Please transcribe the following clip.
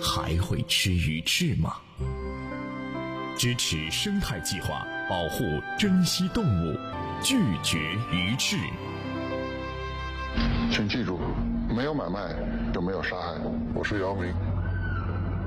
还会吃鱼翅吗？支持生态计划，保护珍稀动物，拒绝鱼翅。 请记住，没有买卖就没有杀害。我是姚明。